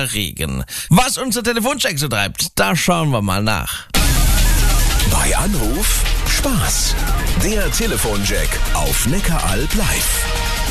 oder Regen. Was unser Telefoncheck so treibt, da schauen wir mal nach. Bei Anruf Spaß. Der Telefonjack auf Neckaralb live.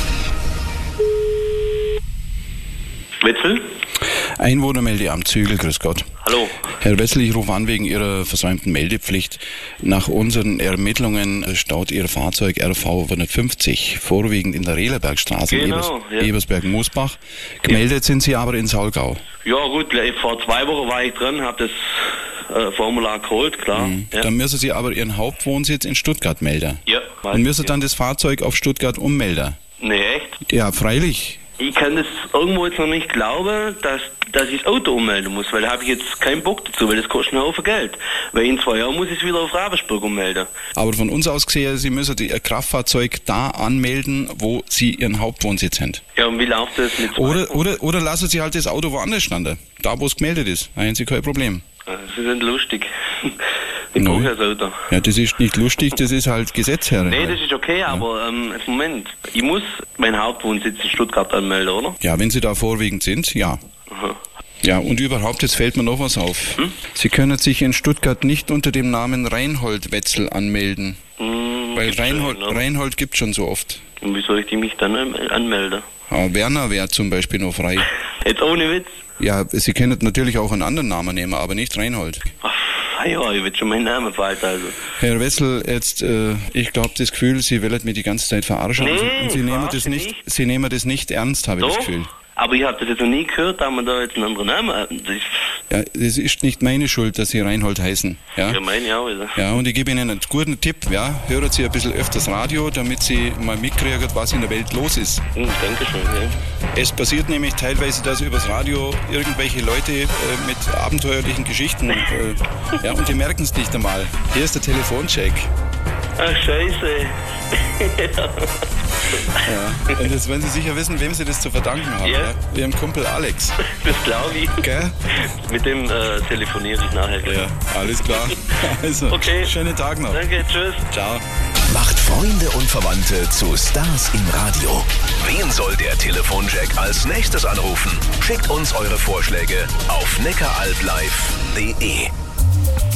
Wetzel? Einwohnermeldeamt Zügel, grüß Gott. Hallo. Herr Wetzel, ich rufe an wegen Ihrer versäumten Meldepflicht. Nach unseren Ermittlungen staut Ihr Fahrzeug RV 150, vorwiegend in der Rehlerbergstraße in Ebersberg-Moosbach. Gemeldet sind Sie aber in Saulgau. Ja gut, vor 2 Wochen war ich dran, habe das Formular geholt, klar. Ja. Dann müssen Sie aber Ihren Hauptwohnsitz in Stuttgart melden. Ja. Und müssen dann das Fahrzeug auf Stuttgart ummelden. Nee, echt? Ja, freilich. Ich kann das irgendwo jetzt noch nicht glauben, dass ich das Auto ummelden muss, weil da habe ich jetzt keinen Bock dazu, weil das kostet einen Haufen Geld. Weil in 2 Jahren muss ich es wieder auf Ravensburg ummelden. Aber von uns aus gesehen, Sie müssen Ihr Kraftfahrzeug da anmelden, wo Sie Ihren Hauptwohnsitz haben. Ja, und wie läuft das mit Oder lassen Sie halt das Auto woanders standen. Da, wo es gemeldet ist. Da haben Sie kein Problem. Das ist nicht lustig. Ich brauche das Auto. Ja, das ist nicht lustig, das ist halt Gesetz, Herr. Nee, das ist okay, aber Moment. Ich muss meinen Hauptwohnsitz in Stuttgart anmelden, oder? Ja, wenn Sie da vorwiegend sind, ja. Aha. Ja, und überhaupt, jetzt fällt mir noch was auf. Sie können sich in Stuttgart nicht unter dem Namen Reinhold Wetzel anmelden. Weil Reinhold gibt schon so oft. Und wie soll ich mich dann anmelden? Ja, Werner wäre zum Beispiel noch frei. Jetzt ohne Witz? Ja, Sie können natürlich auch einen anderen Namen nehmen, aber nicht Reinhold. Ach, ja, ich will schon meinen Namen verhalten, also. Herr Wetzel, jetzt, ich glaube das Gefühl, Sie wollen mich die ganze Zeit verarschen. Nee, und Sie nehmen das nicht ernst, habe ich das Gefühl. Aber ich habe das jetzt noch nie gehört, da man da jetzt einen anderen Namen hat. Ja, das ist nicht meine Schuld, dass Sie Reinhold heißen. Ja, meine ich auch wieder. Ja, und ich gebe Ihnen einen guten Tipp, ja. Hören Sie ein bisschen öfters Radio, damit Sie mal mitkriegen, was in der Welt los ist. Danke schön, ja. Es passiert nämlich teilweise, dass übers Radio irgendwelche Leute mit abenteuerlichen Geschichten, ja, und die merken es nicht einmal. Hier ist der Telefoncheck. Ach, scheiße. Ja. Und jetzt wollen Sie sicher wissen, wem Sie das zu verdanken haben. Ja. Ja? Ihrem Kumpel Alex. Das glaube ich. Gell? Mit dem telefoniere ich nachher. Ja, alles klar. Also, okay. Schönen Tag noch. Danke, tschüss. Ciao. Macht Freunde und Verwandte zu Stars im Radio. Wen soll der Telefonjack als nächstes anrufen? Schickt uns eure Vorschläge auf neckaralblive.de.